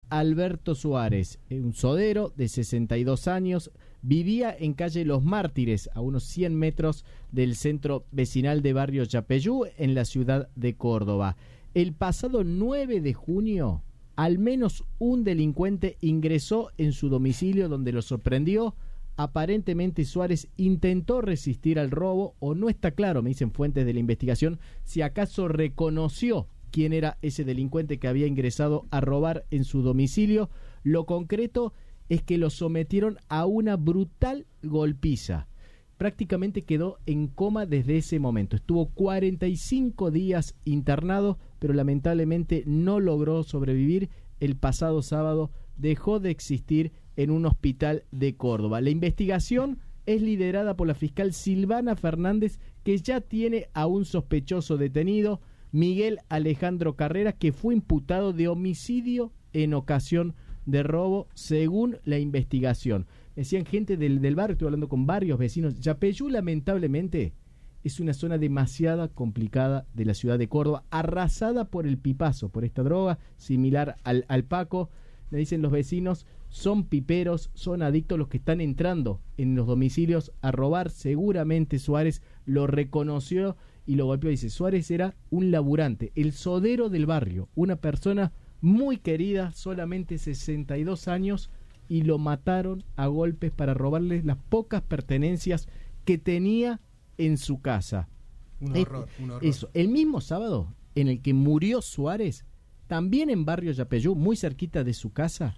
Alberto Suárez, un sodero de 62 años, vivía en calle Los Mártires, a unos 100 metros del centro vecinal de barrio Yapeyú, en la ciudad de Córdoba. El pasado 9 de junio, al menos un delincuente ingresó en su domicilio, donde lo sorprendió. Aparentemente Suárez intentó resistir al robo, o no está claro, me dicen fuentes de la investigación, si acaso reconoció quién era ese delincuente que había ingresado a robar en su domicilio. Lo concreto es que lo sometieron a una brutal golpiza. Prácticamente quedó en coma desde ese momento. Estuvo 45 días internado, pero lamentablemente no logró sobrevivir. El pasado sábado dejó de existir en un hospital de Córdoba. La investigación es liderada por la fiscal Silvana Fernández, que ya tiene a un sospechoso detenido, Miguel Alejandro Carrera, que fue imputado de homicidio en ocasión de robo, según la investigación. Decían gente del barrio, estuve hablando con varios vecinos. Yapeyú, lamentablemente, es una zona demasiado complicada de la ciudad de Córdoba, arrasada por el pipazo, por esta droga, similar al Paco. Le dicen los vecinos, son piperos, son adictos los que están entrando en los domicilios a robar. Seguramente Suárez lo reconoció y lo golpeó. Dice, Suárez era un laburante, el sodero del barrio, una persona muy querida, solamente 62 años, y lo mataron a golpes para robarle las pocas pertenencias que tenía en su casa. Un horror. Eso, el mismo sábado en el que murió Suárez, también en barrio Yapeyú, muy cerquita de su casa,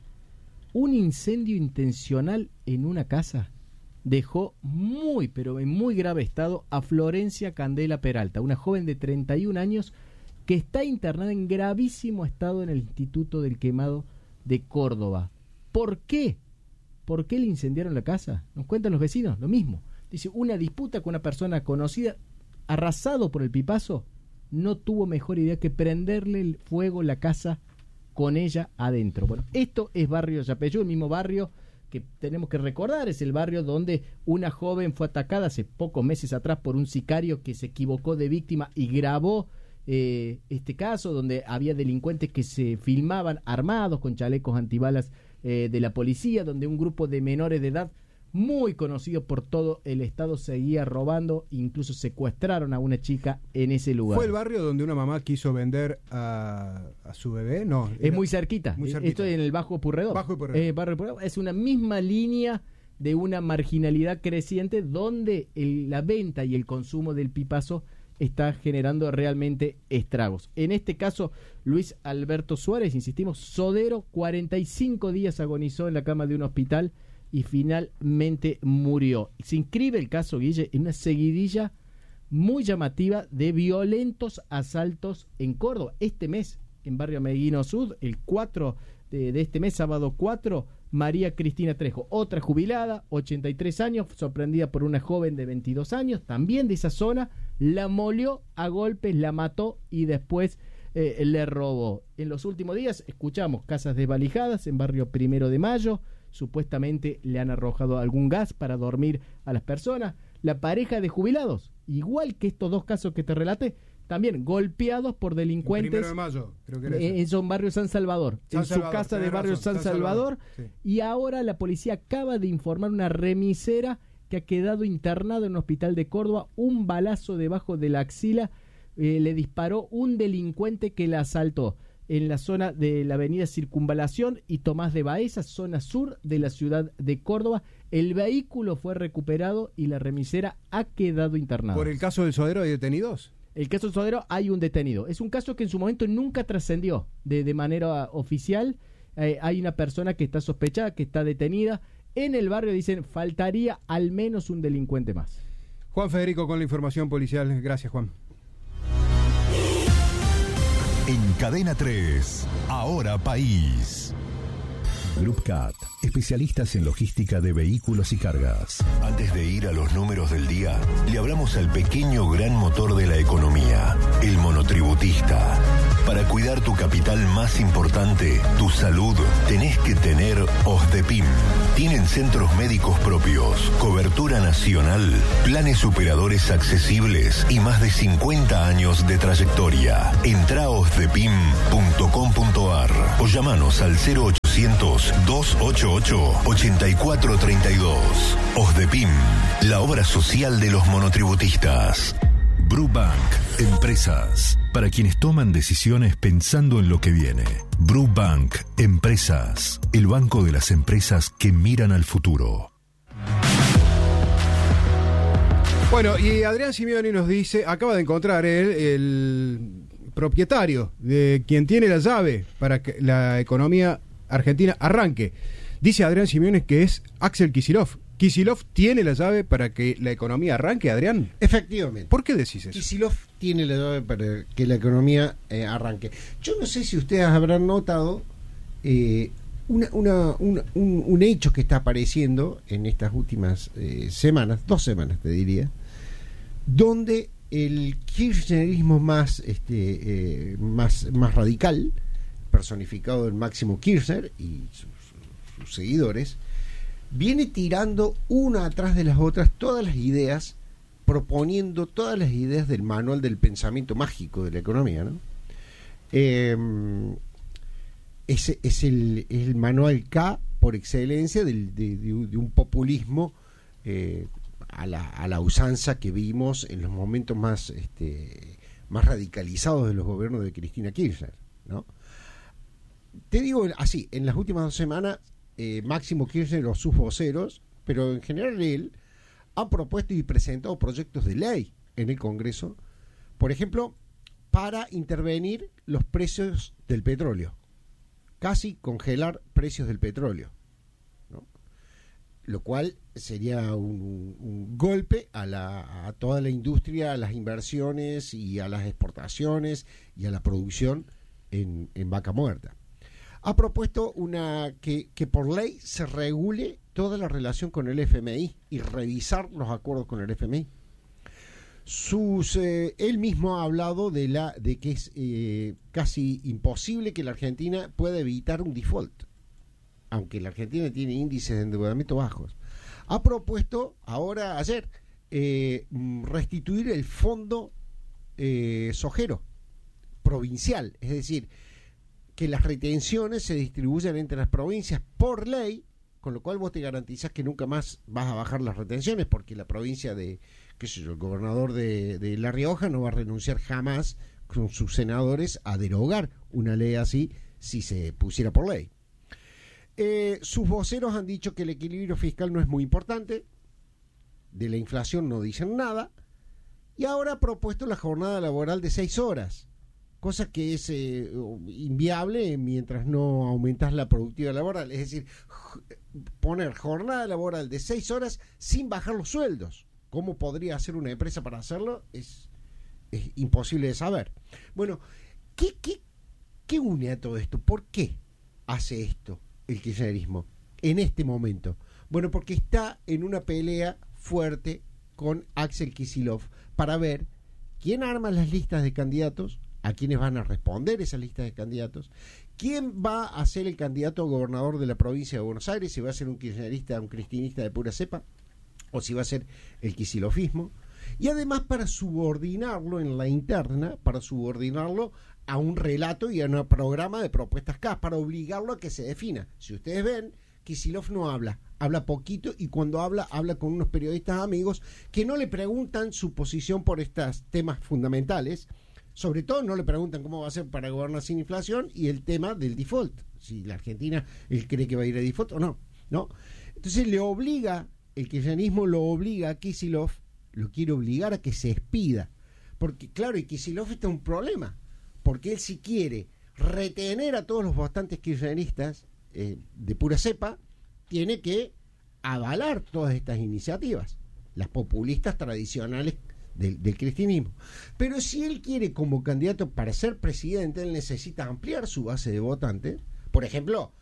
un incendio intencional en una casa dejó muy, pero en muy grave estado a Florencia Candela Peralta, una joven de 31 años que está internada en gravísimo estado en el Instituto del Quemado de Córdoba. ¿Por qué? ¿Por qué le incendiaron la casa? Nos cuentan los vecinos, lo mismo. Dice, una disputa con una persona conocida, arrasado por el pipazo, no tuvo mejor idea que prenderle el fuego la casa con ella adentro. Bueno, esto es barrio Yapeyú, el mismo barrio que tenemos que recordar, es el barrio donde una joven fue atacada hace pocos meses atrás por un sicario que se equivocó de víctima y grabó este caso, donde había delincuentes que se filmaban armados con chalecos antibalas de la policía, donde un grupo de menores de edad muy conocido por todo el estado seguía robando, incluso secuestraron a una chica en ese lugar. ¿Fue el barrio donde una mamá quiso vender a su bebé? No. Es muy cerquita. Esto es en el Bajo Purredón. Barrio Purredón. Es una misma línea de una marginalidad creciente donde la venta y el consumo del pipazo está generando realmente estragos. En este caso, Luis Alberto Suárez, insistimos, sodero, 45 días agonizó en la cama de un hospital y finalmente murió. Se inscribe el caso, Guille, en una seguidilla muy llamativa de violentos asaltos en Córdoba. Este mes, en barrio Meguino Sud, el 4 de este mes, sábado 4, María Cristina Trejo, otra jubilada, 83 años, sorprendida por una joven de 22 años, también de esa zona, la molió a golpes, la mató y después le robó. En los últimos días escuchamos casas desvalijadas en barrio 1 de Mayo, supuestamente le han arrojado algún gas para dormir a las personas. La pareja de jubilados, igual que estos dos casos que te relaté, también golpeados por delincuentes. 1 de Mayo, creo que era eso. En barrio San Salvador, en su casa de barrio San Salvador. Sí. Y ahora la policía acaba de informar una remisera que ha quedado internada en un hospital de Córdoba. Un balazo debajo de la axila le disparó un delincuente que la asaltó en la zona de la avenida Circunvalación y Tomás de Baeza, zona sur de la ciudad de Córdoba. El vehículo fue recuperado y la remisera ha quedado internada. ¿Por el caso del sodero hay detenidos? El caso del sodero hay un detenido. Es un caso que en su momento nunca trascendió de manera oficial. Hay una persona que está sospechada, que está detenida. En el barrio dicen, faltaría al menos un delincuente más. Juan Federico con la información policial. Gracias, Juan. En Cadena 3, Ahora País. Group Cat, especialistas en logística de vehículos y cargas. Antes de ir a los números del día, le hablamos al pequeño gran motor de la economía, el monotributista. Para cuidar tu capital más importante, tu salud, tenés que tener OSDEPIM. Tienen centros médicos propios, cobertura nacional, planes superadores accesibles y más de 50 años de trayectoria. Entra a osdepim.com.ar o llamanos al 0800 0800-288-8432. OSDEPIM, la obra social de los monotributistas. Brubank, empresas, para quienes toman decisiones pensando en lo que viene. Brubank, empresas, el banco de las empresas que miran al futuro. Bueno, y Adrián Simeoni nos dice, acaba de encontrar él, el propietario de quien tiene la llave para que la economía argentina arranque. Dice Adrián Simeoni que es Axel Kicillof. ¿Kicillof tiene la llave para que la economía arranque, Adrián? Efectivamente. ¿Por qué decís eso? Kicillof tiene la llave para que la economía arranque. Yo no sé si ustedes habrán notado un hecho que está apareciendo en estas últimas semanas, 2 semanas te diría, donde el kirchnerismo más radical, personificado en Máximo Kirchner y sus seguidores, viene tirando una atrás de las otras todas las ideas, proponiendo todas las ideas del manual del pensamiento mágico de la economía, ¿no? Es el manual K por excelencia de un populismo a la usanza que vimos en los momentos más radicalizados de los gobiernos de Cristina Kirchner, ¿no? Te digo así, en las últimas 2 semanas Máximo Kirchner o sus voceros, pero en general él, han propuesto y presentado proyectos de ley en el Congreso, por ejemplo, para intervenir los precios del petróleo, casi congelar precios del petróleo, ¿no? Lo cual sería un golpe a toda la industria, a las inversiones y a las exportaciones y a la producción en Vaca Muerta. Ha propuesto que por ley se regule toda la relación con el FMI y revisar los acuerdos con el FMI. Él mismo ha hablado de que es casi imposible que la Argentina pueda evitar un default, aunque la Argentina tiene índices de endeudamiento bajos. Ha propuesto ayer restituir el fondo sojero provincial, es decir, que las retenciones se distribuyan entre las provincias por ley, con lo cual vos te garantizás que nunca más vas a bajar las retenciones, porque la provincia el gobernador de La Rioja no va a renunciar jamás con sus senadores a derogar una ley así si se pusiera por ley. Sus voceros han dicho que el equilibrio fiscal no es muy importante, de la inflación no dicen nada, y ahora ha propuesto la jornada laboral de 6 horas, cosa que es inviable mientras no aumentas la productividad laboral. Es decir, poner jornada laboral de 6 horas sin bajar los sueldos. ¿Cómo podría hacer una empresa para hacerlo? Es imposible de saber. Bueno, ¿qué une a todo esto? ¿Por qué hace esto el kirchnerismo en este momento? Bueno, porque está en una pelea fuerte con Axel Kicillof para ver quién arma las listas de candidatos, a quiénes van a responder esas listas de candidatos, quién va a ser el candidato a gobernador de la provincia de Buenos Aires, si va a ser un kirchnerista, un cristinista de pura cepa, o si va a ser el kicilofismo, y además para subordinarlo en la interna, para subordinarlo a un relato y a un programa de propuestas K, para obligarlo a que se defina. Si ustedes ven, Kicillof no habla poquito, y cuando habla con unos periodistas amigos que no le preguntan su posición por estos temas fundamentales. Sobre todo no le preguntan cómo va a ser para gobernar sin inflación y el tema del default, si la Argentina él cree que va a ir a default o no. Entonces el kirchnerismo lo obliga a Kicillof, lo quiere obligar a que se expida, porque claro, y Kicillof está un problema, porque él si quiere retener a todos los votantes kirchneristas de pura cepa, tiene que avalar todas estas iniciativas, las populistas tradicionales del cristianismo. Pero si él quiere como candidato para ser presidente, él necesita ampliar su base de votantes, por ejemplo,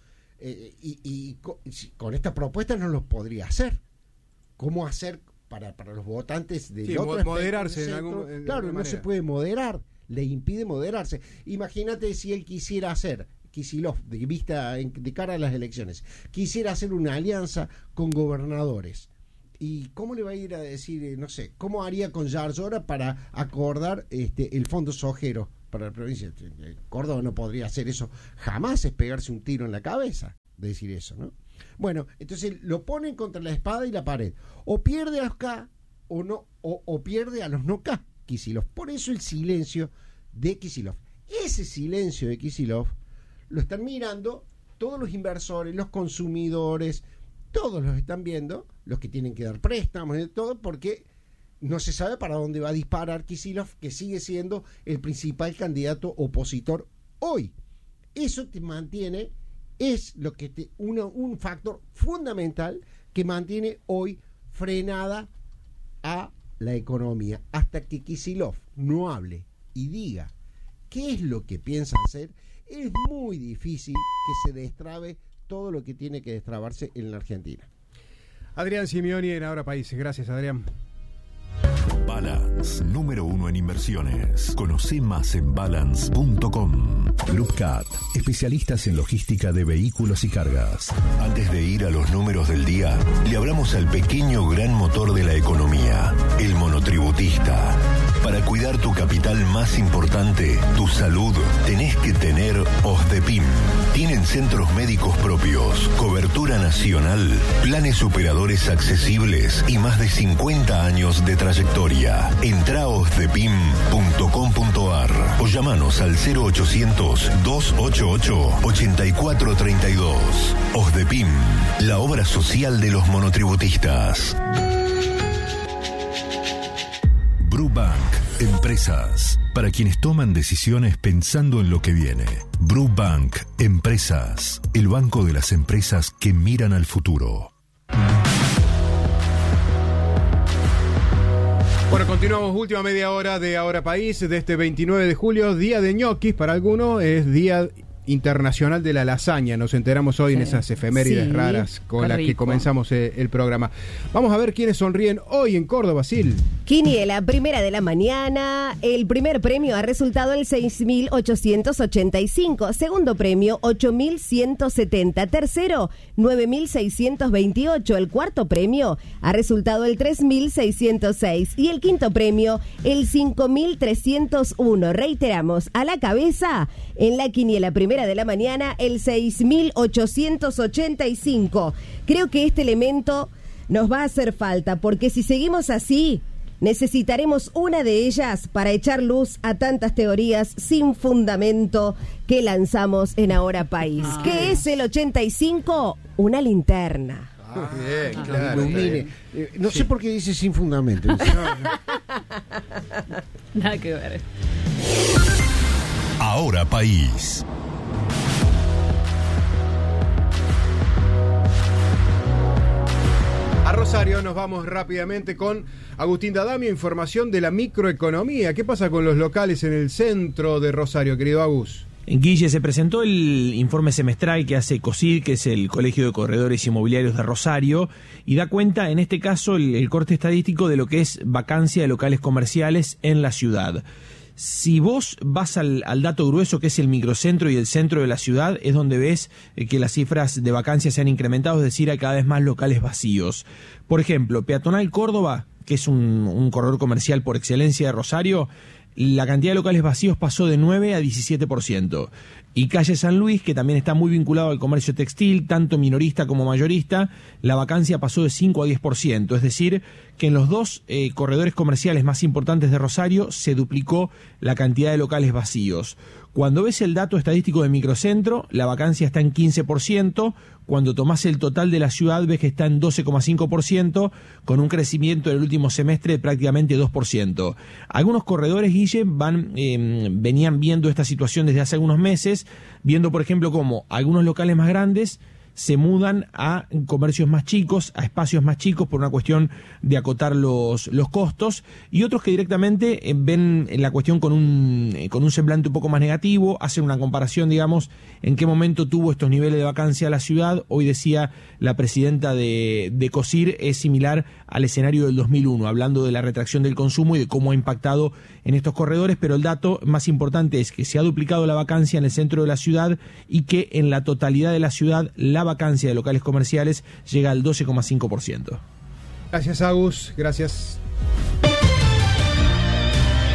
con esta propuesta no lo podría hacer. ¿Cómo hacer para los votantes de otro moderarse de centro? Claro, no se puede moderar, le impide moderarse. Imagínate si él quisiera hacer, Kicillof, de cara a las elecciones, quisiera hacer una alianza con gobernadores. ¿Y cómo le va a ir a decir, no sé, cómo haría con Yarlora para acordar el fondo sojero para la provincia? Córdoba no podría hacer eso jamás, es pegarse un tiro en la cabeza. decir eso, ¿no? Bueno, entonces lo ponen contra la espada y la pared. O pierde a los K o no, o pierde a los no K, Kicillof. Por eso el silencio de Kicillof. Ese silencio de Kicillof lo están mirando todos los inversores, los consumidores, todos los están viendo, los que tienen que dar préstamos, todo, porque no se sabe para dónde va a disparar Kicillof, que sigue siendo el principal candidato opositor hoy. Eso te mantiene, es lo que un factor fundamental que mantiene hoy frenada a la economía. Hasta que Kicillof no hable y diga qué es lo que piensa hacer, es muy difícil que se destrabe todo lo que tiene que destrabarse en la Argentina. Adrián Simeoni en Ahora País. Gracias, Adrián. Balance, número 1 en inversiones. Conoce más en balance.com. Group Cat, especialistas en logística de vehículos y cargas. Antes de ir a los números del día, le hablamos al pequeño gran motor de la economía, el monotributista. Para cuidar tu capital más importante, tu salud, tenés que tener OSDEPIM. Tienen centros médicos propios, cobertura nacional, planes operadores accesibles y más de 50 años de trayectoria. Entra a osdepim.com.ar o llamanos al 0800-288-8432. OSDEPIM, la obra social de los monotributistas. Brubank, empresas, para quienes toman decisiones pensando en lo que viene. Brubank, empresas, el banco de las empresas que miran al futuro. Bueno, continuamos, última media hora de Ahora País, de este 29 de julio, día de ñoquis, para algunos es día internacional de la lasaña. Nos enteramos hoy en esas efemérides raras con las que comenzamos el programa. Vamos a ver quiénes sonríen hoy en Córdoba, Sil. Quiniela, primera de la mañana. El primer premio ha resultado el 6.885. Segundo premio, 8.170. Tercero, 9.628. El cuarto premio ha resultado el 3.606. Y el quinto premio, el 5.301. Reiteramos, a la cabeza en la quiniela primera de la mañana, el 6.885. Creo que este elemento nos va a hacer falta, porque si seguimos así, necesitaremos una de ellas para echar luz a tantas teorías sin fundamento que lanzamos en Ahora País. ¿Qué es el 85? Una linterna. Bien, claro. No sé por qué dice sin fundamento. Nada que ver. Ahora País. A Rosario nos vamos rápidamente con Agustín D'Adamio, información de la microeconomía. ¿Qué pasa con los locales en el centro de Rosario, querido Agus? Guille, se presentó el informe semestral que hace COSID, que es el Colegio de Corredores Inmobiliarios de Rosario, y da cuenta, en este caso, el corte estadístico de lo que es vacancia de locales comerciales en la ciudad. Si vos vas al dato grueso, que es el microcentro y el centro de la ciudad, es donde ves que las cifras de vacancia se han incrementado, es decir, hay cada vez más locales vacíos. Por ejemplo, Peatonal Córdoba, que es un corredor comercial por excelencia de Rosario, la cantidad de locales vacíos pasó de 9 a 17%. Y Calle San Luis, que también está muy vinculado al comercio textil, tanto minorista como mayorista, la vacancia pasó de 5 a 10%. Es decir, que en los dos corredores comerciales más importantes de Rosario se duplicó la cantidad de locales vacíos. Cuando ves el dato estadístico de microcentro, la vacancia está en 15%. Cuando tomás el total de la ciudad, ves que está en 12,5%, con un crecimiento del último semestre de prácticamente 2%. Algunos corredores, Guille, venían viendo esta situación desde hace algunos meses, viendo, por ejemplo, cómo algunos locales más grandes se mudan a comercios más chicos, a espacios más chicos por una cuestión de acotar los costos, y otros que directamente ven la cuestión con un semblante un poco más negativo, hacen una comparación, digamos, en qué momento tuvo estos niveles de vacancia la ciudad. Hoy decía la presidenta de COSIR, es similar al escenario del 2001, hablando de la retracción del consumo y de cómo ha impactado en estos corredores, pero el dato más importante es que se ha duplicado la vacancia en el centro de la ciudad y que en la totalidad de la ciudad la vacancia de locales comerciales llega al 12,5%. Gracias, Agus. Gracias.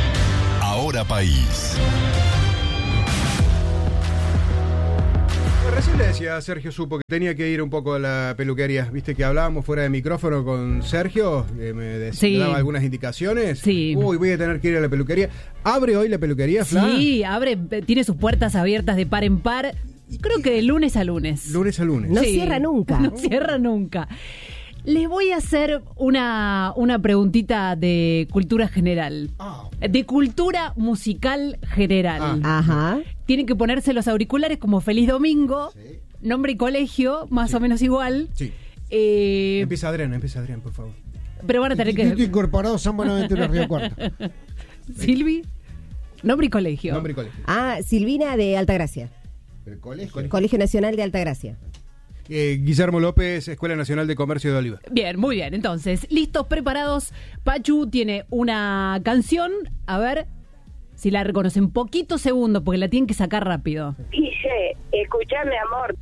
Ahora País. Recién le decía a Sergio Supo que tenía que ir un poco a la peluquería. Viste que hablábamos fuera de micrófono con Sergio, me daba algunas indicaciones. Sí. Uy, voy a tener que ir a la peluquería. ¿Abre hoy la peluquería, Fla? Sí, abre, tiene sus puertas abiertas de par en par. Creo que de lunes a lunes. Lunes a lunes. No cierra nunca. No cierra nunca. Les voy a hacer una preguntita de cultura general. De cultura musical general. Ajá. Tienen que ponerse los auriculares como Feliz Domingo, nombre y colegio, más o menos igual. Sí. Eh, Empieza Adrián, por favor. pero van a tener Instituto que... Incorporado San Buenaventura Río Cuarto. Silvi, nombre y colegio. Nombre y colegio. Silvina de Altagracia. El colegio. Colegio Nacional de Altagracia. Guillermo López, Escuela Nacional de Comercio de Oliva. Bien, muy bien. Entonces, listos, preparados. Pachu tiene una canción. A ver si la reconocen. Poquitos segundos, porque la tienen que sacar rápido. Dice, escúchame, amor.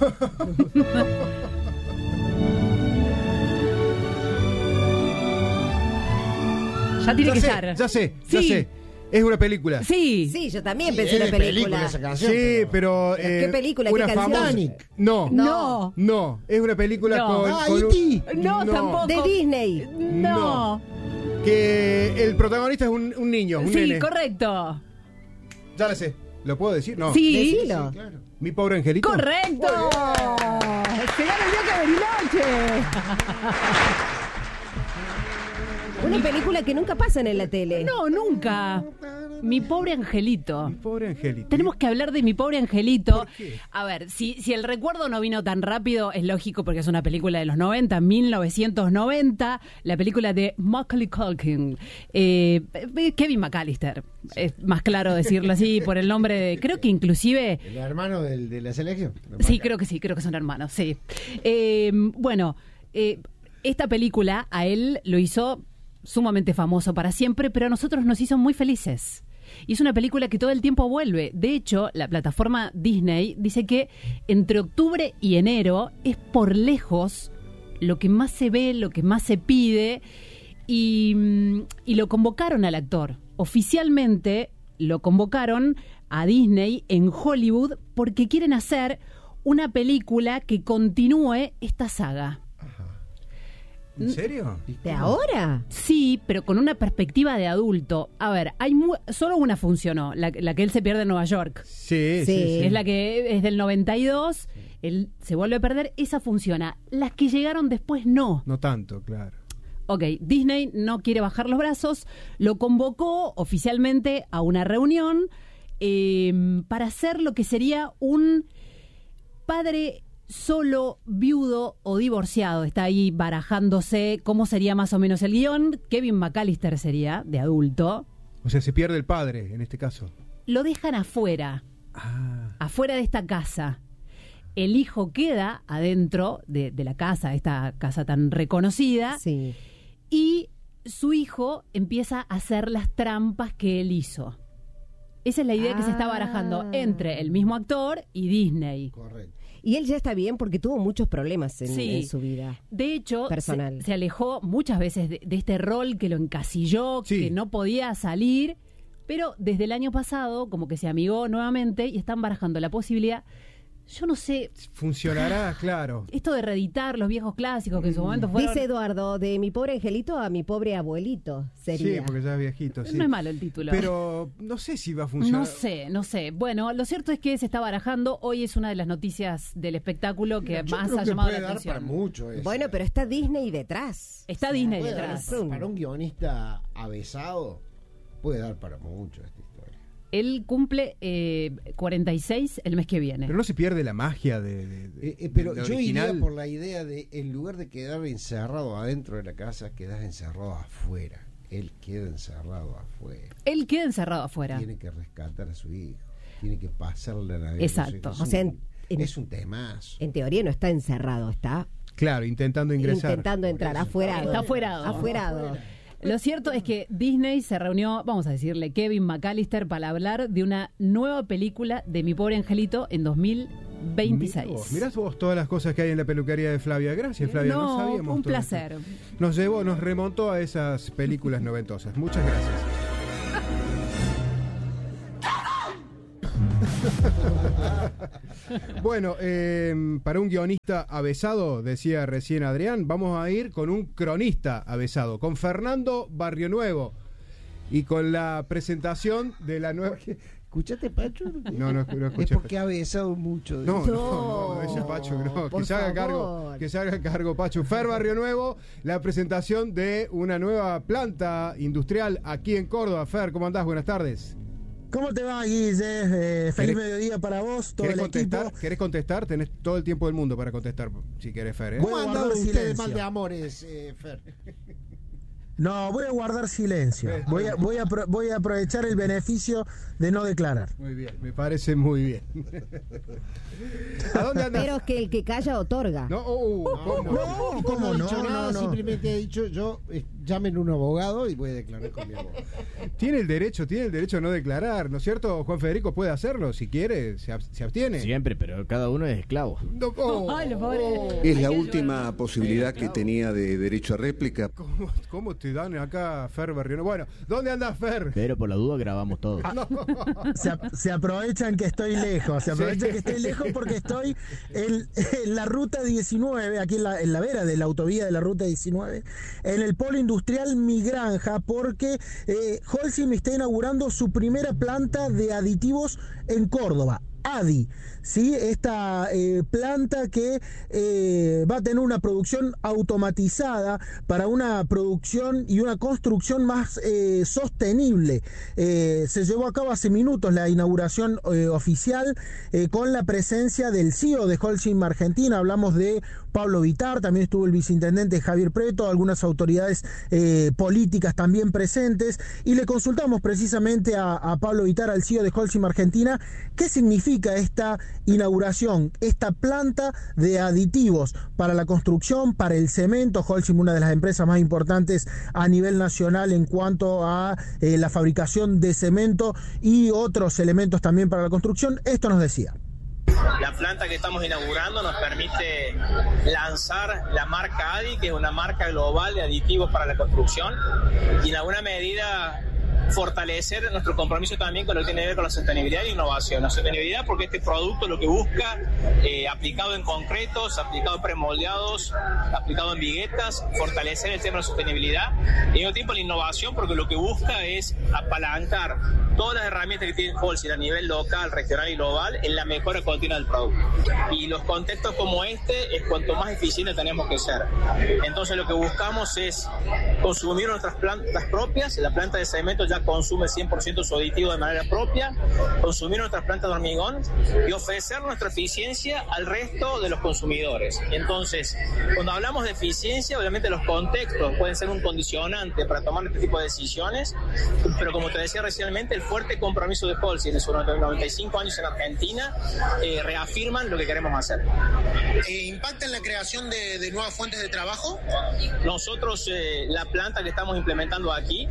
Ya tiene que sé, estar. ya sé. Sí. Es una película. Sí. Sí, yo también Sí, pensé en es la de película. esa canción. Sí, pero... ¿Qué película? una ¿Qué canción? famosa- Titanic. No, es una película No. con... Ah, con un- E.T. No, tampoco. De Disney. No. Que el protagonista es un niño, un Sí, nene. correcto. Ya la sé. ¿Lo puedo decir? No. Sí. Decilo. Claro. Mi pobre angelito. Correcto. Se gana el día que Bariloche. Una película que nunca pasan en la tele. No, nunca. Mi pobre angelito. Mi pobre angelito. Tenemos que hablar de Mi pobre angelito. ¿Por qué? A ver, si el recuerdo no vino tan rápido, es lógico porque es una película de los 90, 1990, la película de Macaulay Culkin. Kevin McAllister, es más claro decirlo así por el nombre de... Creo que inclusive... ¿El hermano de la selección? Sí, creo que son hermanos, sí. Esta película a él lo hizo sumamente famoso para siempre, pero a nosotros nos hizo muy felices. Y es una película que todo el tiempo vuelve. De hecho, la plataforma Disney dice que entre octubre y enero es por lejos lo que más se ve, lo que más se pide, y lo convocaron al actor. Oficialmente lo convocaron a Disney en Hollywood porque quieren hacer una película que continúe esta saga. ¿En serio? ¿De ahora? Sí, pero con una perspectiva de adulto. A ver, solo una funcionó, la que él se pierde en Nueva York. Sí. Es la que es del 92, él se vuelve a perder, esa funciona. Las que llegaron después no. No tanto, claro. Ok, Disney no quiere bajar los brazos, lo convocó oficialmente a una reunión para hacer lo que sería un padre solo, viudo o divorciado. Está ahí barajándose cómo sería más o menos el guión. Kevin McAllister sería, de adulto. O sea, se pierde el padre, en este caso. Lo dejan afuera, afuera de esta casa. El hijo queda adentro de la casa, esta casa tan reconocida. Sí. Y su hijo empieza a hacer las trampas que él hizo. Esa es la idea que se está barajando entre el mismo actor y Disney. Correcto. Y él ya está bien porque tuvo muchos problemas en su vida. De hecho, personal. se alejó muchas veces de este rol que lo encasilló, Sí. que no podía salir, pero desde el año pasado como que se amigó nuevamente y están barajando la posibilidad. Yo no sé, Funcionará, claro. esto de reeditar los viejos clásicos que en su momento fueron... Dice Eduardo, de mi pobre angelito a mi pobre abuelito sería. Sí, porque ya es viejito, sí. No es malo el título. Pero no sé si va a funcionar. No sé. Bueno, lo cierto es que se está barajando. Hoy es una de las noticias del espectáculo que Yo más creo ha que llamado puede la dar atención. para mucho eso. Bueno, pero está Disney detrás. Está Disney Puede detrás. dar para un guionista avesado, puede dar para mucho esta historia. Él cumple 46 el mes que viene. Pero no se pierde la magia Pero de yo original. iría por la idea de, en lugar de quedar encerrado adentro de la casa, quedas encerrado afuera. Él queda encerrado afuera. Él queda encerrado afuera. Tiene que rescatar a su hijo. Tiene que pasarle la Navidad. Exacto. O sea, es un temazo. En teoría no está encerrado, está Claro, intentando ingresar. intentando entrar, afuerado. Está afuerado. Afuerado. Lo cierto es que Disney se reunió, vamos a decirle, Kevin McAllister, para hablar de una nueva película de Mi pobre angelito en 2026. Mirá vos todas las cosas que hay en la peluquería de Flavia. Gracias, Flavia. No, sabíamos un todo placer. esto. Nos remontó a esas películas noventosas. Muchas gracias. Bueno, para un guionista avesado, decía recién Adrián, vamos a ir con un cronista avesado, con Fernando Barrionuevo, y con la presentación de la nueva... ¿Escuchaste, Pacho? No escuché. Es porque ha besado mucho. No, ese Pacho, no, que se haga cargo, Pacho. Fer Barrionuevo, la presentación de una nueva planta industrial aquí en Córdoba. Fer, ¿cómo andás? Buenas tardes. ¿Cómo te va, Guille? Feliz mediodía para vos, todo el equipo. ¿Querés contestar? Tenés todo el tiempo del mundo para contestar, si querés, Fer. ¿Cómo han dado ustedes mal de amores, Fer? No, voy a guardar silencio. Voy a aprovechar el beneficio de no declarar. Muy bien, me parece muy bien. ¿A dónde andas? Pero es que el que calla otorga. ¿Cómo no? Simplemente he dicho yo, llamen a un abogado y voy a declarar con mi abogado. Tiene el derecho a no declarar, ¿no es cierto? Juan Federico puede hacerlo, si quiere, se abstiene. Siempre, pero cada uno es esclavo. Es la última posibilidad que tenía de derecho a réplica. ¿Cómo te dan acá, Fer Barrionuevo? Bueno, ¿dónde andás, Fer? Pero por la duda grabamos todo. Se aprovechan que estoy lejos, porque estoy en la ruta 19, aquí en la vera de la autovía de la ruta 19, en el polo industrial Mi Granja, porque Holcim está inaugurando su primera planta de aditivos en Córdoba. ADI, ¿sí? Esta planta que va a tener una producción automatizada para una producción y una construcción más sostenible. Se llevó a cabo hace minutos la inauguración oficial con la presencia del CEO de Holcim Argentina. Hablamos de Pablo Vittar, también estuvo el viceintendente Javier Preto, algunas autoridades políticas también presentes, y le consultamos precisamente a Pablo Vittar, al CEO de Holcim Argentina, qué significa esta inauguración, esta planta de aditivos para la construcción, para el cemento. Holcim, una de las empresas más importantes a nivel nacional en cuanto a la fabricación de cemento y otros elementos también para la construcción. Esto nos decía. La planta que estamos inaugurando nos permite lanzar la marca ADI, que es una marca global de aditivos para la construcción, y en alguna medida fortalecer nuestro compromiso también con lo que tiene que ver con la sostenibilidad e innovación. La sostenibilidad porque este producto lo que busca, aplicado en concretos, aplicado en premoldeados, aplicado en viguetas, fortalecer el tema de la sostenibilidad, y al mismo tiempo la innovación porque lo que busca es apalancar todas las herramientas que tiene Holcim a nivel local, regional y global en la mejora continua del producto. Y los contextos como este es cuanto más eficiente tenemos que ser. Entonces lo que buscamos es consumir nuestras plantas propias. La planta de cemento ya consume 100% su aditivo de manera propia, consumir nuestras plantas de hormigón y ofrecer nuestra eficiencia al resto de los consumidores. Entonces, cuando hablamos de eficiencia, obviamente los contextos pueden ser un condicionante para tomar este tipo de decisiones, pero como te decía recientemente, el fuerte compromiso de Holcim en sus 95 años en Argentina reafirman lo que queremos hacer. ¿Impacta en la creación de nuevas fuentes de trabajo? Nosotros, la planta que estamos implementando aquí,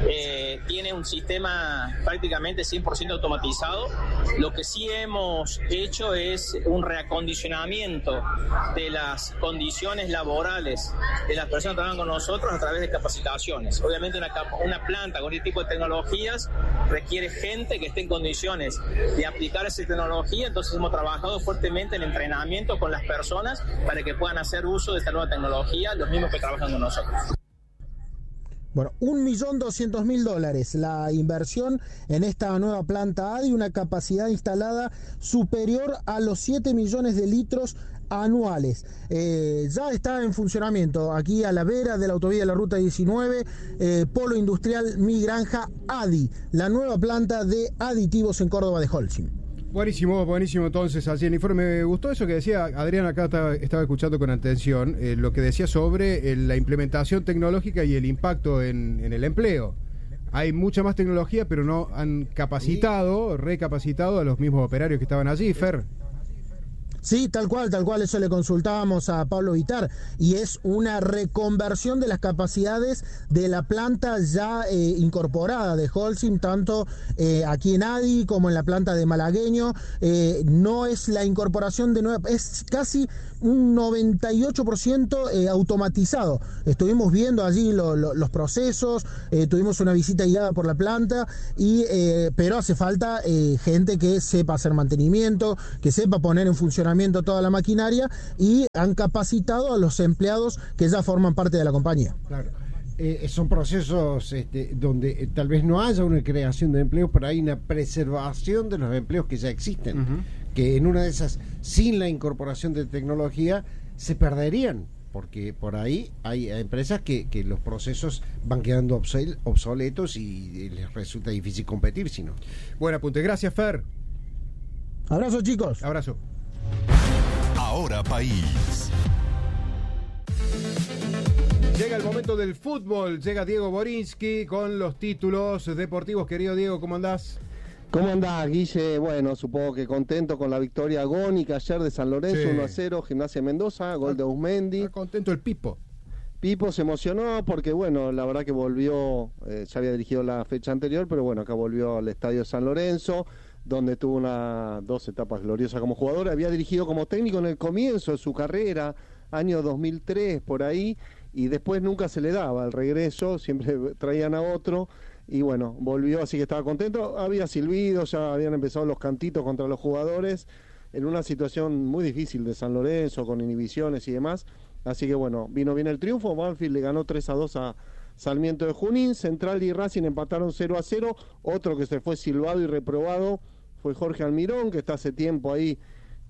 tiene un sistema prácticamente 100% automatizado. Lo que sí hemos hecho es un reacondicionamiento de las condiciones laborales de las personas que trabajan con nosotros a través de capacitaciones. Obviamente una planta con este tipo de tecnologías requiere gente que esté en condiciones de aplicar esa tecnología, entonces hemos trabajado fuertemente en entrenamiento con las personas para que puedan hacer uso de esta nueva tecnología, los mismos que trabajan con nosotros. Bueno, $1.200.000 la inversión en esta nueva planta ADI, una capacidad instalada superior a los 7 millones de litros anuales. Ya está en funcionamiento aquí a la vera de la autovía de la ruta 19, polo industrial Mi Granja ADI, la nueva planta de aditivos en Córdoba de Holcim. Buenísimo entonces, así el informe. Me gustó eso que decía Adrián, acá estaba escuchando con atención, lo que decía sobre la implementación tecnológica y el impacto en el empleo. Hay mucha más tecnología, pero no han recapacitado a los mismos operarios que estaban allí, Fer. Sí, tal cual, eso le consultábamos a Pablo Vittar, y es una reconversión de las capacidades de la planta ya incorporada de Holcim, tanto aquí en Adi como en la planta de Malagueño. No es la incorporación de nueva, es casi un 98% automatizado. Estuvimos viendo allí los procesos, tuvimos una visita guiada por la planta, pero hace falta gente que sepa hacer mantenimiento, que sepa poner en funcionamiento toda la maquinaria, y han capacitado a los empleados que ya forman parte de la compañía. Claro. Son procesos donde tal vez no haya una creación de empleos, pero hay una preservación de los empleos que ya existen, que en una de esas, sin la incorporación de tecnología, se perderían, porque por ahí hay empresas que los procesos van quedando obsoletos y les resulta difícil competir, si no. Buen apunte, gracias, Fer. Abrazo, chicos. Abrazo. Ahora País. Llega el momento del fútbol, llega Diego Borinsky con los títulos deportivos. Querido Diego, ¿cómo andás? ¿Cómo andás, Guille? Bueno, supongo que contento con la victoria agónica ayer de San Lorenzo, 1-0, Gimnasia Mendoza, gol de Usmendi. Está contento el Pipo. Pipo se emocionó porque, bueno, la verdad que volvió, ya había dirigido la fecha anterior, pero bueno, acá volvió al estadio San Lorenzo, donde tuvo dos etapas gloriosas como jugador. Había dirigido como técnico en el comienzo de su carrera, año 2003, por ahí, y después nunca se le daba el regreso, siempre traían a otro, y bueno, volvió, así que estaba contento. Había silbido, ya habían empezado los cantitos contra los jugadores, en una situación muy difícil de San Lorenzo, con inhibiciones y demás, así que bueno, vino bien el triunfo. Banfield le ganó 3-2 a Sarmiento de Junín. Central y Racing empataron 0-0, otro que se fue silbado y reprobado fue Jorge Almirón, que está hace tiempo ahí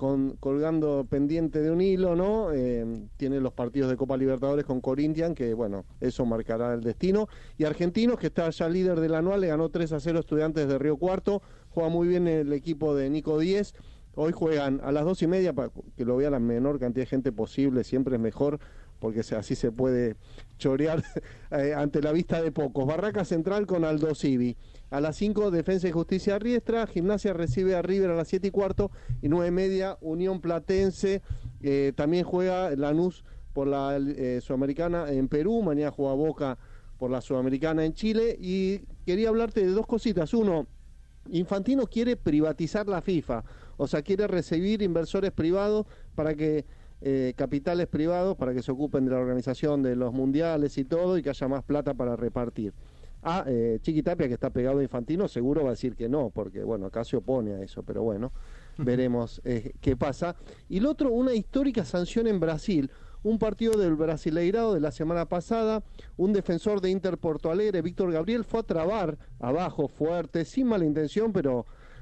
colgando pendiente de un hilo, ¿no? Tiene los partidos de Copa Libertadores con Corinthians, que bueno, eso marcará el destino. Y Argentinos, que está ya líder del anual, le ganó 3-0 Estudiantes de Río Cuarto. Juega muy bien el equipo de Nico Díez. Hoy juegan a las 2:30, para que lo vea la menor cantidad de gente posible, siempre es mejor, porque así se puede chorear ante la vista de pocos. Barraca Central con Aldo Civi. A las 5, Defensa y Justicia Riestra. Gimnasia recibe a River a las 7:15, y 9:30, Unión Platense. También juega Lanús por la Sudamericana en Perú. Mañana juega Boca por la Sudamericana en Chile. Y quería hablarte de dos cositas. Uno, Infantino quiere privatizar la FIFA, o sea, quiere recibir inversores privados para que capitales privados para que se ocupen de la organización de los mundiales y todo, y que haya más plata para repartir. Chiqui Tapia, que está pegado a Infantino, seguro va a decir que no, porque bueno, acá se opone a eso, pero bueno, veremos qué pasa. Y lo otro, una histórica sanción en Brasil, un partido del Brasileirao de la semana pasada. Un defensor de Inter Porto Alegre, Víctor Gabriel, fue a trabar abajo fuerte, sin mala intención, pero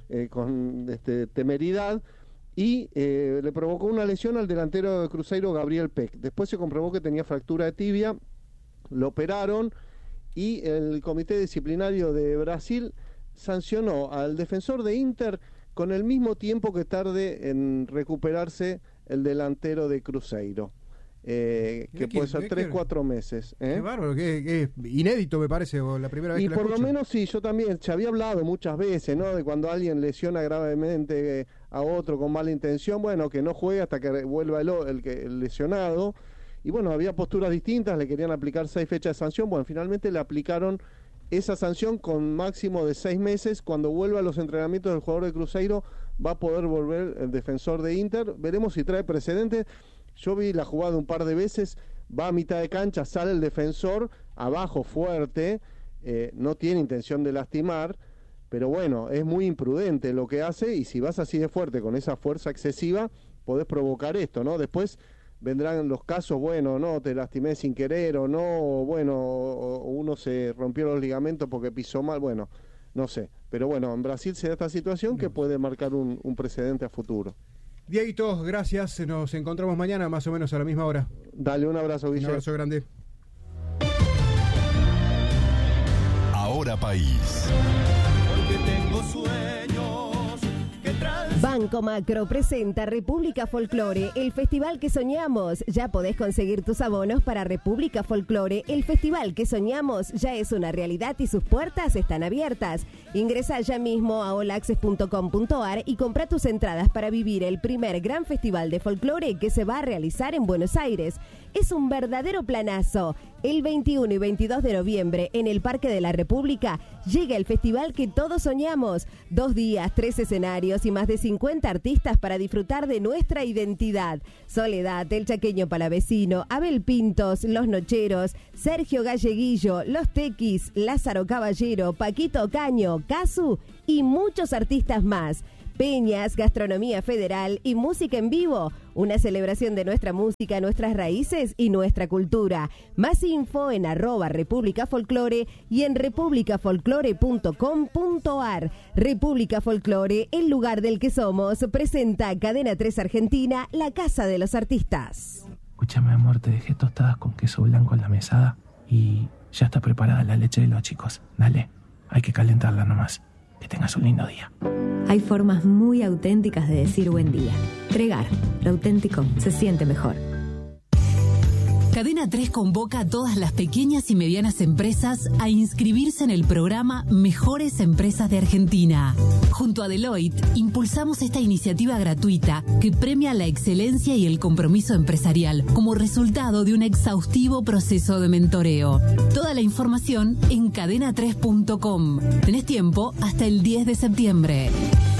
con temeridad, y le provocó una lesión al delantero de Cruzeiro, Gabriel Peck. Después se comprobó que tenía fractura de tibia, lo operaron, y el Comité Disciplinario de Brasil sancionó al defensor de Inter con el mismo tiempo que tarde en recuperarse el delantero de Cruzeiro. Que puede ser 3-4 meses. Qué bárbaro, que inédito me parece, o la primera vez y que lo por escucho. lo menos sí, yo también, se había hablado muchas veces, ¿no? De cuando alguien lesiona gravemente a otro con mala intención, bueno, que no juegue hasta que vuelva el lesionado. Y bueno, había posturas distintas, le querían aplicar 6 fechas de sanción. Bueno, finalmente le aplicaron esa sanción con máximo de 6 meses. Cuando vuelva a los entrenamientos del jugador de Cruzeiro, va a poder volver el defensor de Inter. Veremos si trae precedentes. Yo vi la jugada un par de veces, va a mitad de cancha, sale el defensor, abajo fuerte, no tiene intención de lastimar, pero bueno, es muy imprudente lo que hace, y si vas así de fuerte, con esa fuerza excesiva, podés provocar esto, ¿no? Después vendrán los casos, bueno, no, te lastimé sin querer, o no, o bueno, o uno se rompió los ligamentos porque pisó mal, bueno, no sé. Pero bueno, en Brasil se da esta situación que puede marcar un precedente a futuro. Dieguito, gracias. Nos encontramos mañana más o menos a la misma hora. Dale, un abrazo, Guille. Un abrazo grande. Ahora País. Banco Banco Macro presenta República Folklore, el festival que soñamos. Ya podés conseguir tus abonos para República Folklore. El festival que soñamos ya es una realidad y sus puertas están abiertas. Ingresa ya mismo a olaccess.com.ar y compra tus entradas para vivir el primer gran festival de folclore que se va a realizar en Buenos Aires. Es un verdadero planazo. El 21 y 22 de noviembre, en el Parque de la República, llega el festival que todos soñamos. 2 días, 3 escenarios y más de 50 artistas para disfrutar de nuestra identidad. Soledad, El Chaqueño Palavecino, Abel Pintos, Los Nocheros, Sergio Galleguillo, Los Tequis, Lázaro Caballero, Paquito Caño, Casu y muchos artistas más. Peñas, gastronomía federal y música en vivo. Una celebración de nuestra música, nuestras raíces y nuestra cultura. Más info en @República Folklore y en republicafolklore.com.ar. República Folklore, el lugar del que somos, presenta Cadena 3 Argentina, la casa de los artistas. Escúchame, amor, te dejé tostadas con queso blanco en la mesada y ya está preparada la leche de los chicos. Dale, hay que calentarla nomás. Que tengas un lindo día. Hay formas muy auténticas de decir buen día. Tregar, lo auténtico se siente mejor. Cadena 3 convoca a todas las pequeñas y medianas empresas a inscribirse en el programa Mejores Empresas de Argentina. Junto a Deloitte, impulsamos esta iniciativa gratuita que premia la excelencia y el compromiso empresarial como resultado de un exhaustivo proceso de mentoreo. Toda la información en cadena3.com. Tenés tiempo hasta el 10 de septiembre.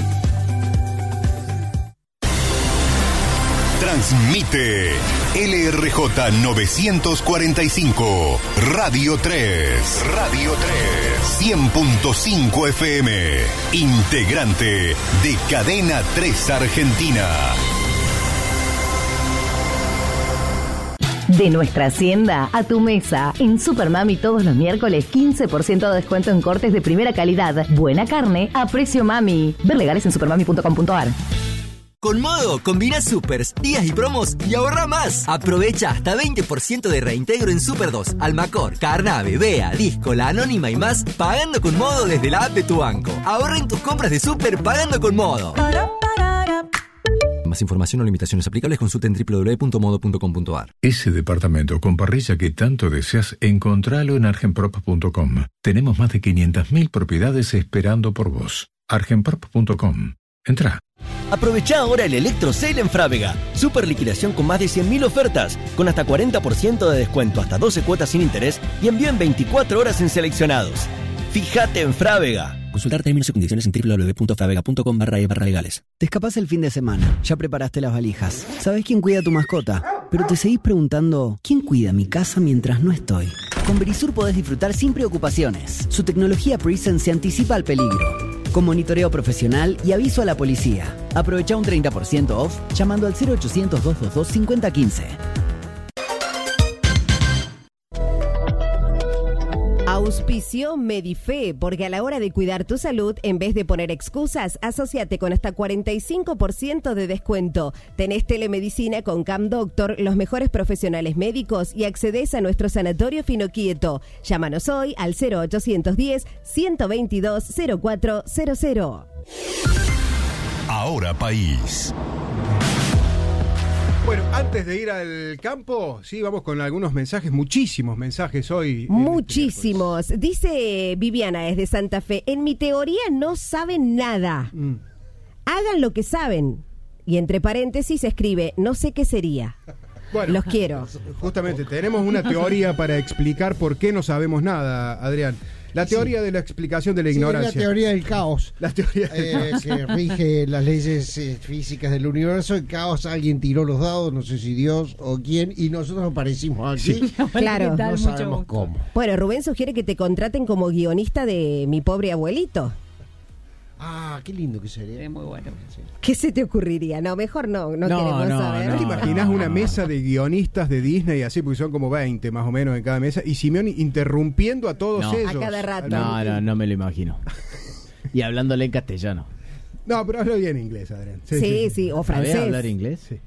Transmite LRJ 945, Radio 3. Radio 3. 100.5 FM. Integrante de Cadena 3 Argentina. De nuestra hacienda a tu mesa. En Supermami todos los miércoles 15% de descuento en cortes de primera calidad. Buena carne a precio mami. Ver legales en supermami.com.ar. Con Modo, combina supers, días y promos y ahorra más. Aprovecha hasta 20% de reintegro en Super 2, Almacor, Carnave, Bea, Disco, La Anónima y más, pagando con Modo desde la app de tu banco. Ahorra en tus compras de Super pagando con Modo. Más información o limitaciones aplicables, consulta en www.modo.com.ar. Ese departamento con parrilla que tanto deseas, encontralo en argenprop.com. Tenemos más de 500.000 propiedades esperando por vos. argenprop.com. Entrá. Aprovecha ahora el Electro Sale en Frávega. Super liquidación con más de 100.000 ofertas, con hasta 40% de descuento, hasta 12 cuotas sin interés y envío en 24 horas en seleccionados. Fíjate en Frávega. Consultar términos y condiciones en www.fravega.com/legales. Te escapás el fin de semana, ya preparaste las valijas. ¿Sabés quién cuida a tu mascota? Pero te seguís preguntando, ¿quién cuida mi casa mientras no estoy? Con Verisur podés disfrutar sin preocupaciones. Su tecnología Presence se anticipa al peligro, con monitoreo profesional y aviso a la policía. Aprovecha un 30% off llamando al 0800-222-5015. Auspicio Medife, porque a la hora de cuidar tu salud, en vez de poner excusas, asóciate con hasta 45% de descuento. Tenés telemedicina con Cam Doctor, los mejores profesionales médicos y accedes a nuestro sanatorio Finoquieto. Llámanos hoy al 0810-122-0400. Ahora País. Bueno, antes de ir al campo, sí, vamos con algunos mensajes, muchísimos mensajes hoy. Muchísimos. Dice Viviana desde Santa Fe, en mi teoría no saben nada. Hagan lo que saben. Y entre paréntesis escribe, no sé qué sería. Bueno, los quiero. Justamente, tenemos una teoría para explicar por qué no sabemos nada, Adrián. La teoría de la explicación de la ignorancia. La teoría del caos. La teoría que rige las leyes físicas del universo. El caos, alguien tiró los dados, no sé si Dios o quién, y nosotros aparecimos aquí. Sí. Claro. No sabemos cómo. Bueno, Rubén sugiere que te contraten como guionista de Mi Pobre Abuelito. Ah, qué lindo que sería. Es muy bueno. ¿Qué se te ocurriría? No, mejor no queremos saber. ¿No te imaginas una mesa de guionistas de Disney así? Porque son como 20 más o menos en cada mesa. Y Simeón interrumpiendo a todos ellos. A cada rato. No me lo imagino. Y hablándole en castellano. No, pero habla bien inglés, Adrián. Sí, o francés. ¿Sabés hablar inglés? Sí.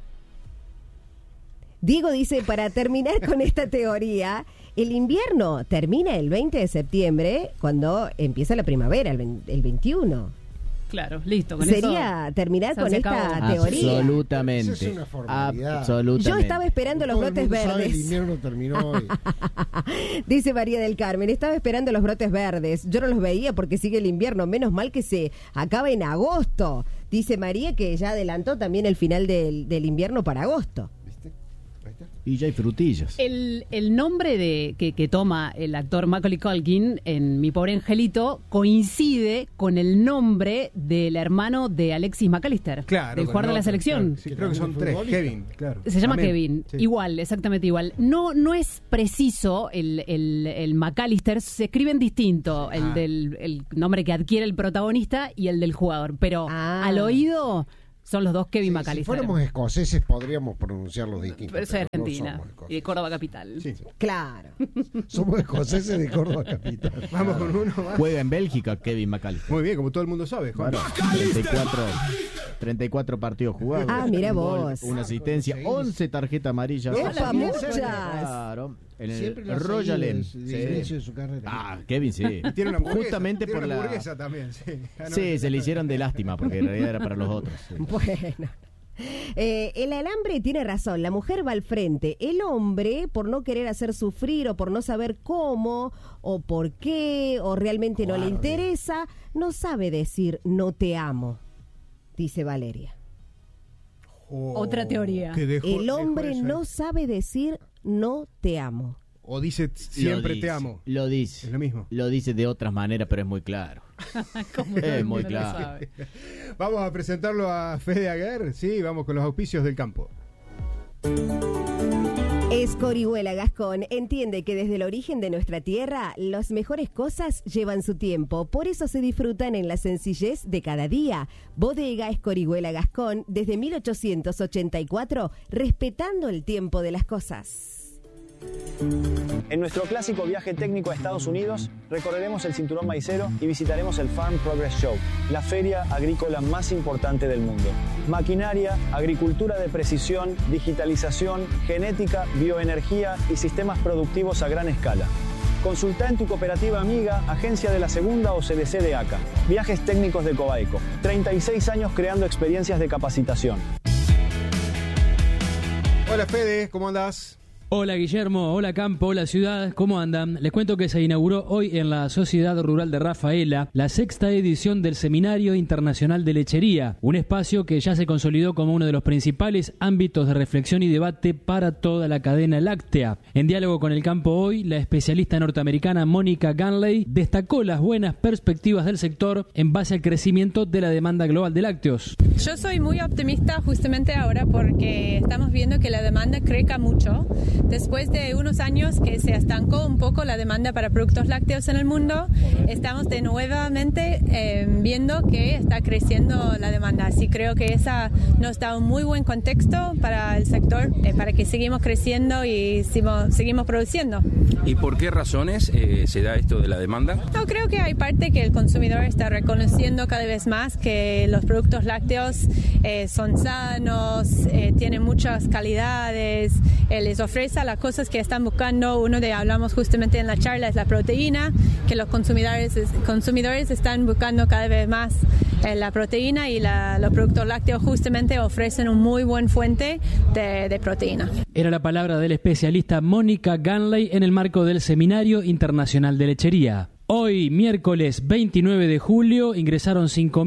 Diego dice, para terminar con esta teoría, el invierno termina el 20 de septiembre, cuando empieza la primavera, el 21. Claro, listo. Con Sería eso, terminar con esta teoría. Absolutamente. Eso es una formalidad. Absolutamente. Yo estaba esperando los Todo el brotes mundo sabe, verdes. el invierno terminó hoy. Dice María del Carmen, estaba esperando los brotes verdes. Yo no los veía porque sigue el invierno. Menos mal que se acaba en agosto. Dice María que ya adelantó también el final del invierno para agosto. Y ya hay frutillas. El nombre que toma el actor Macaulay Culkin en Mi Pobre Angelito coincide con el nombre del hermano de Alexis McAllister, Claro, del jugador de la selección. Claro, sí, creo que son 3. Kevin, claro. Se llama También, Kevin, sí. igual, exactamente igual. No es preciso el McAllister, se escriben distinto el nombre que adquiere el protagonista y el del jugador, pero al oído son los dos Kevin McAllister. Si fuéramos escoceses podríamos pronunciarlos distintos. Pero soy pero Argentina no somos escoceses. y de Córdoba capital. Sí. Claro. Somos escoceses de Córdoba capital. Vamos con uno más. Juega en Bélgica Kevin McAllister. Muy bien, como todo el mundo sabe, Juan. Claro, 34 partidos jugados. Ah, mira Un gol, vos. una asistencia, 11 tarjetas amarillas. ¡Epa, muchas! Claro. En Siempre el lo ha Royal seguido End. desde el inicio de su carrera. Ah, Kevin, sí. Tiene una hamburguesa. Justamente Tiene por una la. hamburguesa también, sí. Ah, no, Sí, se le hicieron de lástima, porque en realidad era para los otros. Sí. Bueno. El alambre tiene razón, la mujer va al frente, el hombre por no querer hacer sufrir o por no saber cómo o por qué o realmente no le interesa, no sabe decir no te amo, dice Valeria. Otra teoría. El hombre no sabe decir no te amo. O dice siempre te amo. Lo dice. Es lo mismo. Lo dice de otras maneras, pero es muy claro. Es muy claro. Vamos a presentarlo a Fede Aguer. Sí, vamos con los auspicios del campo. Escorihuela Gascón entiende que desde el origen de nuestra tierra, las mejores cosas llevan su tiempo, por eso se disfrutan en la sencillez de cada día. Bodega Escorihuela Gascón, desde 1884, respetando el tiempo de las cosas. En nuestro clásico viaje técnico a Estados Unidos, recorreremos el cinturón maicero y visitaremos el Farm Progress Show, la feria agrícola más importante del mundo. Maquinaria, agricultura de precisión, digitalización, genética, bioenergía y sistemas productivos a gran escala. Consulta en tu cooperativa amiga, agencia de la Segunda o CDC de ACA. Viajes técnicos de Coaico. 36 años creando experiencias de capacitación. Hola Fede, ¿cómo andás? Hola Guillermo, hola Campo, hola Ciudad, ¿cómo andan? Les cuento que se inauguró hoy en la Sociedad Rural de Rafaela la 6ª edición del Seminario Internacional de Lechería, un espacio que ya se consolidó como uno de los principales ámbitos de reflexión y debate para toda la cadena láctea. En diálogo con el Campo hoy, la especialista norteamericana Mónica Ganley destacó las buenas perspectivas del sector en base al crecimiento de la demanda global de lácteos. Yo soy muy optimista justamente ahora porque estamos viendo que la demanda crezca mucho. Después de unos años que se estancó un poco la demanda para productos lácteos en el mundo, estamos de nuevamente viendo que está creciendo la demanda. Así creo que esa nos da un muy buen contexto para el sector, para que seguimos creciendo y seguimos produciendo. ¿Y por qué razones se da esto de la demanda? No, creo que hay parte que el consumidor está reconociendo cada vez más que los productos lácteos son sanos, tienen muchas calidades, les ofrece las cosas que están buscando. Hablamos justamente en la charla, es la proteína, que los consumidores están buscando cada vez más la proteína y los productos lácteos justamente ofrecen un muy buen fuente de proteína. Era la palabra del especialista Mónica Ganley en el marco del Seminario Internacional de Lechería. Hoy, miércoles 29 de julio, ingresaron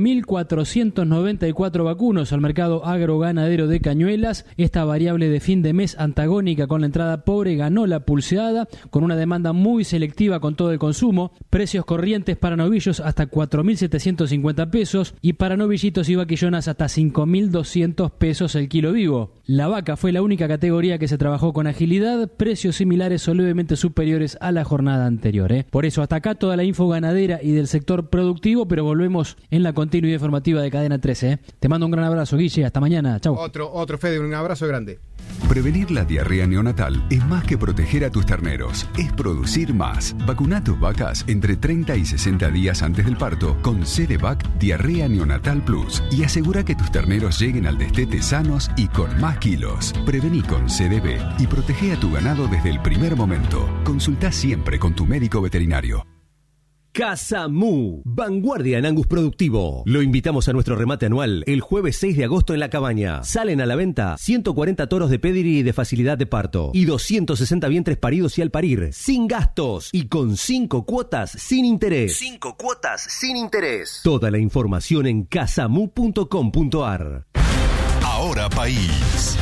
5.494 vacunos al mercado agroganadero de Cañuelas. Esta variable de fin de mes antagónica con la entrada pobre ganó la pulseada, con una demanda muy selectiva con todo el consumo. Precios corrientes para novillos hasta 4.750 pesos y para novillitos y vaquillonas hasta 5.200 pesos el kilo vivo. La vaca fue la única categoría que se trabajó con agilidad, precios similares o levemente superiores a la jornada anterior. Por eso, hasta acá toda la info ganadera y del sector productivo, pero volvemos en la continuidad informativa de Cadena 13. Te mando un gran abrazo, Guille, hasta mañana, chau. Otro Fede, un abrazo grande. Prevenir la diarrea neonatal es más que proteger a tus terneros, es producir más. Vacuna a tus vacas entre 30 y 60 días antes del parto con CDVac Diarrea Neonatal Plus y asegura que tus terneros lleguen al destete sanos y con más kilos. Prevení con CDB y protege a tu ganado desde el primer momento. Consulta siempre con tu médico veterinario. Casa Mu, vanguardia en Angus productivo. Lo invitamos a nuestro remate anual el jueves 6 de agosto en La Cabaña. Salen a la venta 140 toros de pedigree y de facilidad de parto y 260 vientres paridos y al parir, sin gastos y con 5 cuotas sin interés. 5 cuotas sin interés. Toda la información en casamu.com.ar. Ahora País.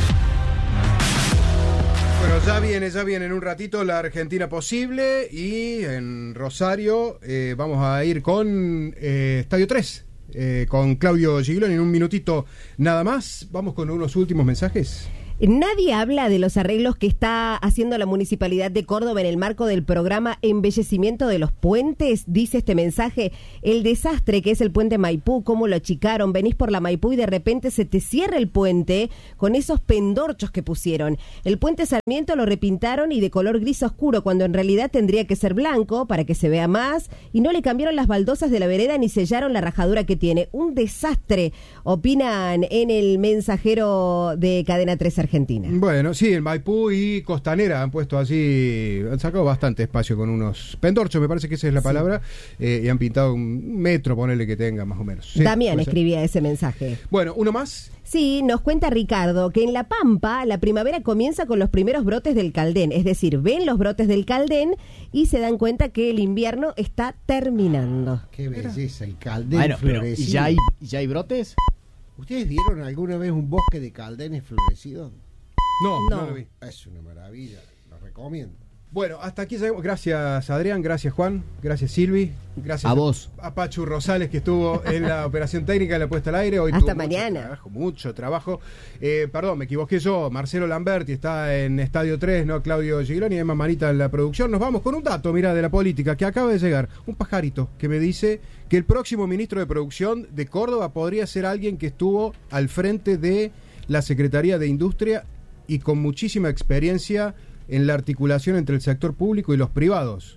Bueno, ya viene en un ratito la Argentina Posible y en Rosario vamos a ir con Estadio 3, con Claudio Gigloni en un minutito nada más. Vamos con unos últimos mensajes. Nadie habla de los arreglos que está haciendo la Municipalidad de Córdoba en el marco del programa Embellecimiento de los Puentes, dice este mensaje. El desastre que es el puente Maipú, cómo lo achicaron, venís por la Maipú y de repente se te cierra el puente con esos pendorchos que pusieron. El puente Sarmiento lo repintaron y de color gris oscuro, cuando en realidad tendría que ser blanco para que se vea más, y no le cambiaron las baldosas de la vereda ni sellaron la rajadura que tiene. Un desastre, opinan en el mensajero de Cadena 3 Argentina. Bueno, sí, el Maipú y Costanera han puesto así, han sacado bastante espacio con unos pendorchos, me parece que esa es la palabra, y han pintado un metro, ponele que tenga más o menos. Sí, Damián escribía ese mensaje. Bueno, ¿uno más? Sí, nos cuenta Ricardo que en La Pampa la primavera comienza con los primeros brotes del Caldén, es decir, ven los brotes del Caldén y se dan cuenta que el invierno está terminando. Qué belleza, el Caldén bueno, pero florecido. ¿ya hay brotes? ¿Ustedes vieron alguna vez un bosque de caldenes florecidos? No lo vi. Es una maravilla, lo recomiendo. Bueno, hasta aquí llegamos. Gracias Adrián, gracias Juan, gracias Silvi, gracias a vos. A Pachu Rosales que estuvo en la operación técnica, en la puesta al aire. Hoy hasta tuvo mañana. Mucho trabajo. Perdón, me equivoqué yo. Marcelo Lamberti está en Estadio 3, ¿no? Claudio Gigloni y Emma Manita en la producción. Nos vamos con un dato, mira, de la política que acaba de llegar. Un pajarito que me dice que el próximo ministro de Producción de Córdoba podría ser alguien que estuvo al frente de la Secretaría de Industria y con muchísima experiencia en la articulación entre el sector público y los privados.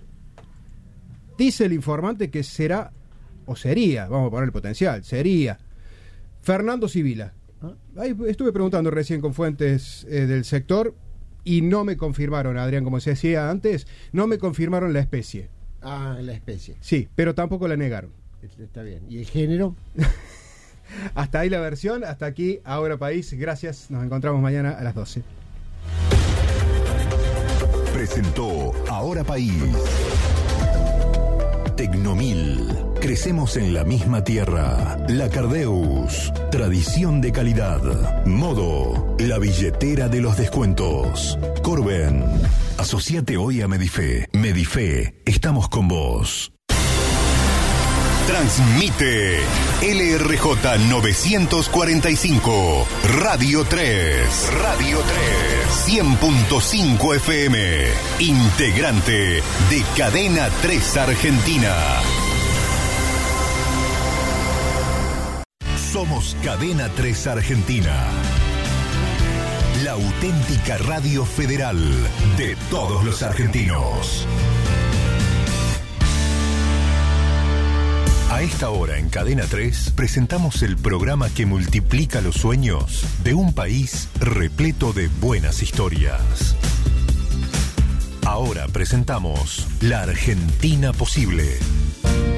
Dice el informante que será, o sería, vamos a poner el potencial, sería Fernando Sibila. Ahí estuve preguntando recién con fuentes del sector y no me confirmaron, Adrián, como se decía antes, no me confirmaron la especie. Ah, la especie. Sí, pero tampoco la negaron. Está bien. ¿Y el género? Hasta ahí la versión, hasta aquí Ahora País. Gracias, nos encontramos mañana a las 12. Presentó Ahora País. Tecnomil. Crecemos en la misma tierra. La Cardeus. Tradición de calidad. Modo. La billetera de los descuentos. Corben. Asociate hoy a Medife. Medife. Estamos con vos. Transmite LRJ 945 Radio 3. Radio 3. 100.5 FM. Integrante de Cadena 3 Argentina. Somos Cadena 3 Argentina. La auténtica radio federal de todos los argentinos. A esta hora en Cadena 3 presentamos el programa que multiplica los sueños de un país repleto de buenas historias. Ahora presentamos La Argentina Posible.